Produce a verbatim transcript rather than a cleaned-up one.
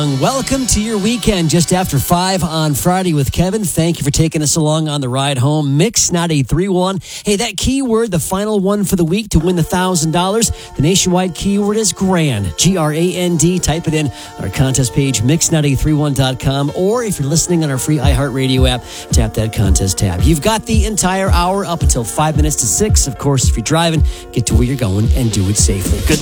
Welcome to your weekend just after five on Friday with Kevin. Thank you for taking us along on the ride home. Mix nine eight three one. Hey, that keyword, the final one for the week to win the one thousand dollars. The nationwide keyword is GRAND. G R A N D. Type it in on our contest page, mix nine eight three one dot com. Or if you're listening on our free iHeartRadio app, tap that contest tab. You've got the entire hour up until five minutes to six. Of course, if you're driving, get to where you're going and do it safely. Good luck.